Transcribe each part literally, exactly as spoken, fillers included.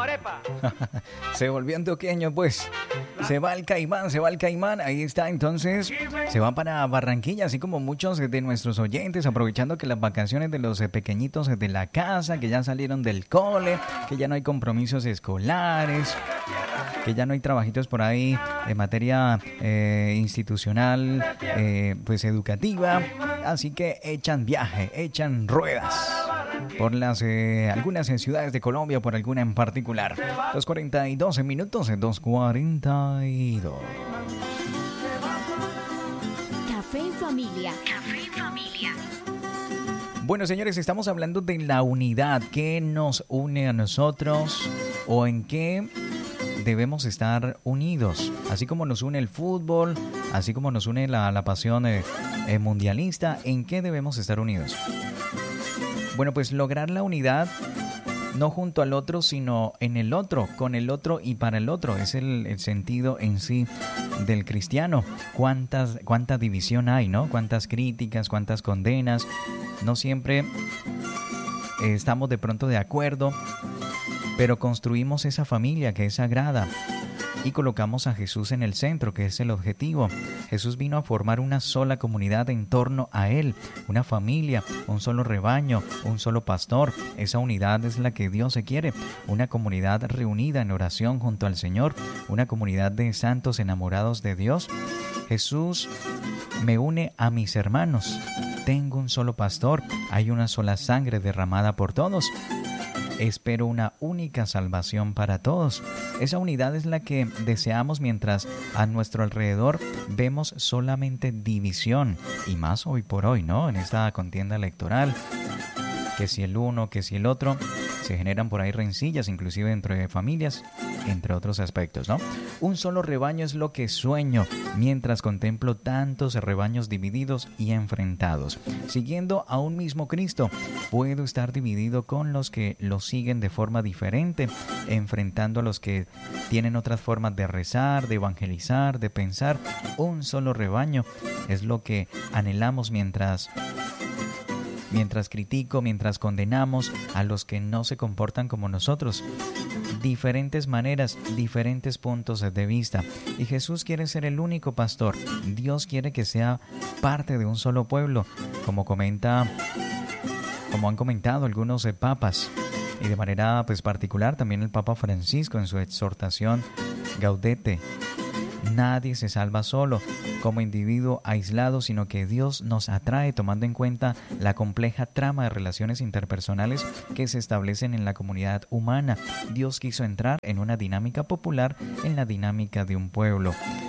Se volvió antioqueño, pues. Se va al Caimán, se va al Caimán. Ahí está, entonces. Se va para Barranquilla, así como muchos de nuestros oyentes, aprovechando que las vacaciones de los pequeñitos de la casa, que ya salieron del cole, que ya no hay compromisos escolares, que ya no hay trabajitos por ahí de materia eh, institucional, eh, pues educativa. Así que echan viaje, echan ruedas por las eh, algunas en ciudades de Colombia, por alguna en particular. dos cuarenta y dos minutos, dos cuarenta y dos. Café en familia. Café en familia. Bueno, señores, estamos hablando de la unidad. ¿Qué nos une a nosotros o en qué debemos estar unidos? Así como nos une el fútbol, así como nos une la, la pasión eh, eh, mundialista, ¿en qué debemos estar unidos? Bueno, pues lograr la unidad no junto al otro, sino en el otro, con el otro y para el otro. Es el, el sentido en sí del cristiano. ¿Cuántas, cuánta división hay, ¿no? Cuántas críticas, cuántas condenas. No siempre eh, estamos de pronto de acuerdo, pero construimos esa familia que es sagrada y colocamos a Jesús en el centro, que es el objetivo. Jesús vino a formar una sola comunidad en torno a Él, una familia, un solo rebaño, un solo pastor. Esa unidad es la que Dios se quiere, una comunidad reunida en oración junto al Señor, una comunidad de santos enamorados de Dios. Jesús me une a mis hermanos. Tengo un solo pastor, hay una sola sangre derramada por todos. Espero una única salvación para todos. Esa unidad es la que deseamos mientras a nuestro alrededor vemos solamente división. Y más hoy por hoy, ¿no? En esta contienda electoral. Que si el uno, que si el otro. Se generan por ahí rencillas, inclusive entre familias, entre otros aspectos, ¿no? Un solo rebaño es lo que sueño mientras contemplo tantos rebaños divididos y enfrentados. Siguiendo a un mismo Cristo, puedo estar dividido con los que lo siguen de forma diferente, enfrentando a los que tienen otras formas de rezar, de evangelizar, de pensar. Un solo rebaño es lo que anhelamos mientras... Mientras critico, mientras condenamos a los que no se comportan como nosotros. Diferentes maneras, diferentes puntos de vista. Y Jesús quiere ser el único pastor. Dios quiere que sea parte de un solo pueblo, como comenta, como han comentado algunos papas. Y de manera pues particular también el Papa Francisco en su exhortación Gaudete. Nadie se salva solo, como individuo aislado, sino que Dios nos atrae tomando en cuenta la compleja trama de relaciones interpersonales que se establecen en la comunidad humana. Dios quiso entrar en una dinámica popular, en la dinámica de un pueblo.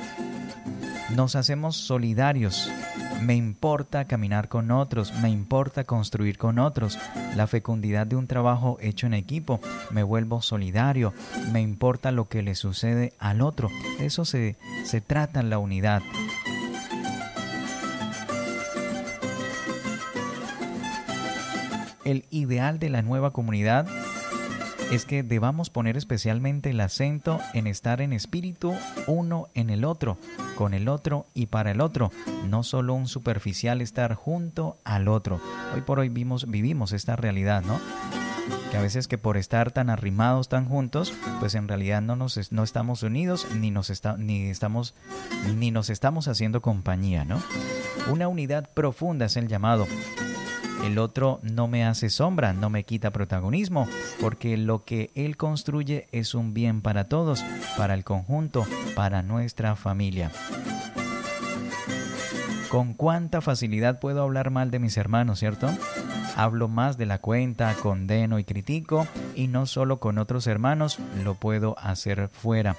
Nos hacemos solidarios. Me importa caminar con otros, me importa construir con otros. La fecundidad de un trabajo hecho en equipo. Me vuelvo solidario, me importa lo que le sucede al otro. Eso se, se trata en la unidad. El ideal de la nueva comunidad es que debamos poner especialmente el acento en estar en espíritu uno en el otro, con el otro y para el otro, no solo un superficial estar junto al otro. Hoy por hoy vimos, vivimos esta realidad, ¿no? Que a veces que por estar tan arrimados, tan juntos, pues en realidad no nos no estamos unidos ni nos está, ni estamos ni nos estamos haciendo compañía, ¿no? Una unidad profunda es el llamado. El otro no me hace sombra, no me quita protagonismo, porque lo que él construye es un bien para todos, para el conjunto, para nuestra familia. Con cuánta facilidad puedo hablar mal de mis hermanos, ¿cierto? Hablo más de la cuenta, condeno y critico, y no solo con otros hermanos, lo puedo hacer fuera.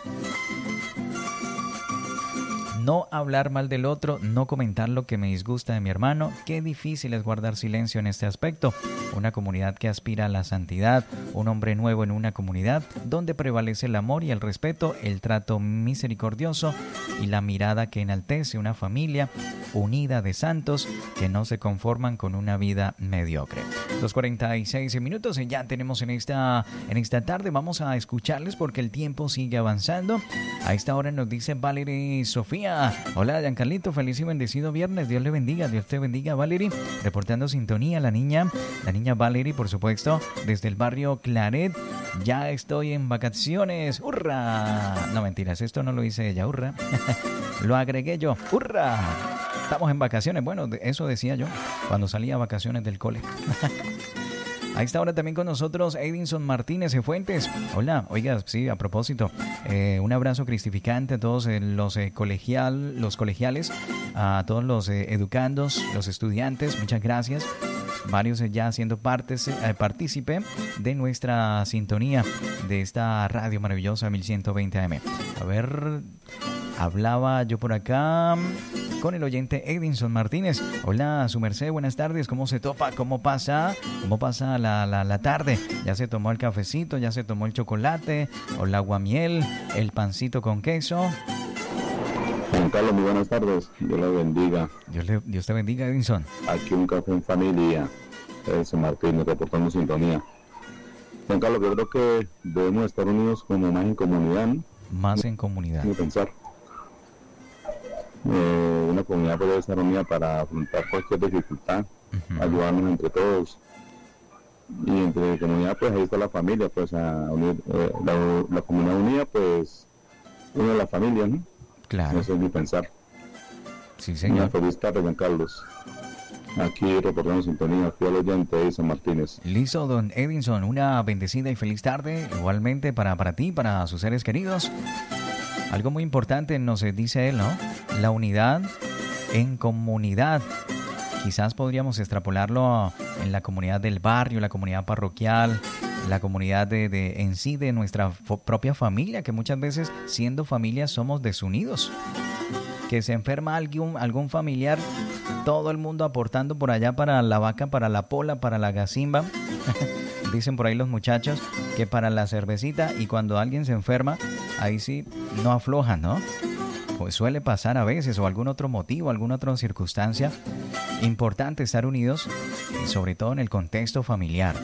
No hablar mal del otro, no comentar lo que me disgusta de mi hermano. Qué difícil es guardar silencio en este aspecto. Una comunidad que aspira a la santidad, un hombre nuevo en una comunidad donde prevalece el amor y el respeto, el trato misericordioso y la mirada que enaltece una familia unida de santos que no se conforman con una vida mediocre. dos cuarenta y seis minutos y ya tenemos en esta, en esta tarde. Vamos a escucharles porque el tiempo sigue avanzando. A esta hora nos dice Valerie Sofía. Hola, Giancarlito, feliz y bendecido viernes. Dios le bendiga, Dios te bendiga, Valerie. Reportando sintonía, la niña, la niña Valerie, por supuesto, desde el barrio Claret. Ya estoy en vacaciones. ¡Hurra! No, mentiras, esto no lo hice ella. ¡Hurra! Lo agregué yo. ¡Hurra! Estamos en vacaciones. Bueno, eso decía yo cuando salía a vacaciones del cole. A esta hora también con nosotros Edinson Martínez Fuentes. Hola, oiga, sí, a propósito, eh, un abrazo cristificante a todos eh, los, eh, colegial, los colegiales, a todos los eh, educandos, los estudiantes, muchas gracias. Varios eh, ya siendo partes, eh, partícipe de nuestra sintonía de esta radio maravillosa mil ciento veinte A M. A ver, hablaba yo por acá con el oyente Edinson Martínez. Hola, su merced, buenas tardes. ¿Cómo se topa? ¿Cómo pasa? ¿Cómo pasa la, la, la tarde? ¿Ya se tomó el cafecito? ¿Ya se tomó el chocolate? ¿O el aguamiel? ¿El pancito con queso? Juan Carlos, muy buenas tardes. Dios le bendiga. Dios, le, Dios te bendiga, Edinson. Aquí un café en familia. Edinson Martínez, reportando sintonía. Juan Carlos, yo creo que debemos estar unidos como más en comunidad, ¿no? Más en comunidad. Ni pensar. Eh, una comunidad puede estar unida para afrontar cualquier dificultad, uh-huh. ayudarnos entre todos, y entre comunidad pues ahí está la familia, pues a unir, eh, la, la comunidad unida pues une a la familia, ¿no? Claro. Eso es mi pensar. Sí, señor. Una feliz tarde, Juan Carlos. Aquí reportando sintonía, aquí al oyente Edinson Martínez. Listo, don Edinson, una bendecida y feliz tarde, igualmente para, para ti, para sus seres queridos. Algo muy importante nos dice él, ¿no? La unidad en comunidad. Quizás podríamos extrapolarlo en la comunidad del barrio, la comunidad parroquial, la comunidad de, de en sí de nuestra fo- propia familia, que muchas veces siendo familia somos desunidos. Que se enferma algún, algún familiar, todo el mundo aportando por allá para la vaca, para la pola, para la gacimba. Dicen por ahí los muchachos que para la cervecita, y cuando alguien se enferma, ahí sí no aflojan, ¿no? Pues suele pasar a veces, o algún otro motivo, alguna otra circunstancia. Importante estar unidos, y sobre todo en el contexto familiar.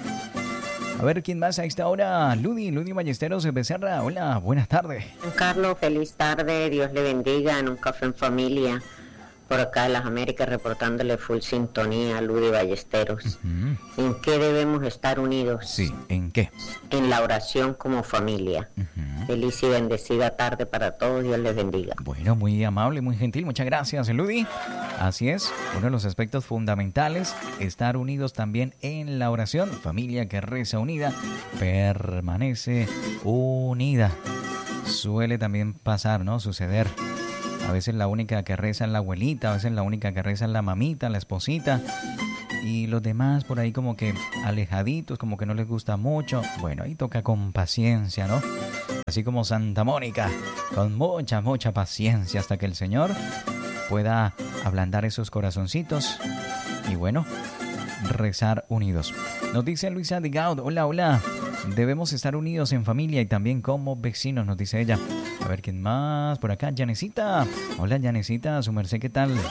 A ver, ¿quién más a esta hora? Ludi, Ludi Ballesteros Becerra. Hola, buenas tardes. Carlos, feliz tarde, Dios le bendiga en un café en familia. Por acá en las Américas reportándole full sintonía a Ludi Ballesteros. Uh-huh. ¿En qué debemos estar unidos? Sí, ¿en qué? En la oración como familia. Uh-huh. Feliz y bendecida tarde para todos, Dios les bendiga. Bueno, muy amable, muy gentil, muchas gracias, Ludi. Así es, uno de los aspectos fundamentales, estar unidos también en la oración. Familia que reza unida, permanece unida. Suele también pasar, ¿no? Suceder. A veces la única que reza es la abuelita, a veces la única que reza es la mamita, la esposita. Y los demás por ahí como que alejaditos, como que no les gusta mucho. Bueno, ahí toca con paciencia, ¿no? Así como Santa Mónica, con mucha, mucha paciencia hasta que el Señor pueda ablandar esos corazoncitos. Y bueno, rezar unidos. Nos dice Luisa Digaud, hola, hola. Debemos estar unidos en familia y también como vecinos, nos dice ella. A ver, ¿quién más? Por acá, Yanecita. Hola, Yanecita, su merced, ¿qué tal?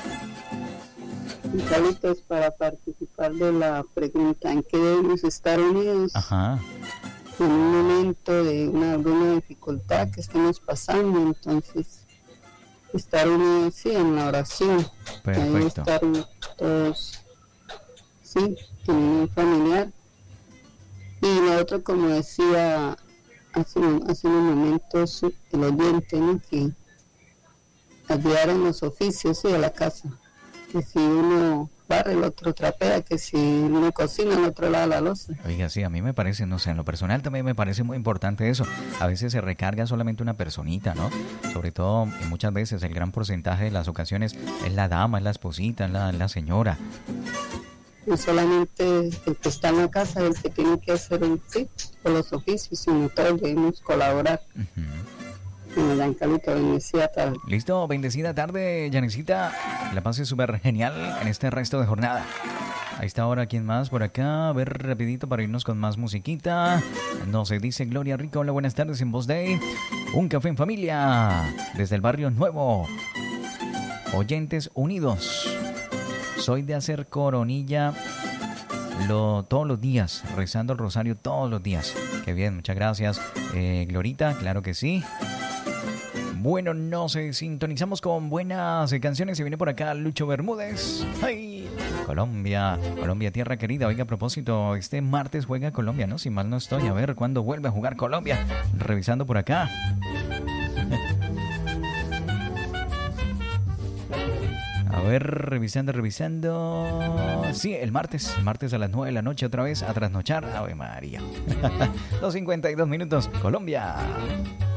Saludos para participar de la pregunta, ¿en qué debemos estar unidos? Ajá. En un momento de una, alguna dificultad que estemos pasando, entonces estar unidos, sí, en la oración. Perfecto. Estar todos, sí, en un familiar. Y lo otro, como decía hace, hace unos momentos el oyente, ¿no? Que ayudar en los oficios, sí, de la casa. Que si uno barre, el otro trapea, que si uno cocina, el otro lava la loza. Oiga, sí, a mí me parece, no sé, en lo personal también me parece muy importante eso. A veces se recarga solamente una personita, ¿no? Sobre todo, y muchas veces, el gran porcentaje de las ocasiones es la dama, es la esposita, es la, la señora. No solamente el que está en la casa, el que tiene que hacer en sí, por los oficios, sino todos debemos colaborar. Uh-huh. En Calito, bendecida tarde. Listo, bendecida tarde, Yanecita. La pase súper genial en este resto de jornada. A esta hora, ¿quién más por acá? A ver, rapidito para irnos con más musiquita. Nos dice Gloria Rico, hola, buenas tardes en Voz Day. Un café en familia, desde el barrio Nuevo. Oyentes unidos. Soy de hacer coronilla lo, todos los días, rezando el rosario todos los días. Qué bien, muchas gracias. Eh, Glorita, claro que sí. Bueno, nos eh, sintonizamos con buenas eh, canciones. Se viene por acá Lucho Bermúdez. ¡Ay! Colombia, Colombia, tierra querida. Oiga, a propósito, este martes juega Colombia, ¿no? Si mal no estoy, a ver cuándo vuelve a jugar Colombia. Revisando por acá. A ver, revisando, revisando. Sí, el martes, martes a las nueve de la noche otra vez a trasnochar. Ave María. dos cincuenta y dos minutos, Colombia.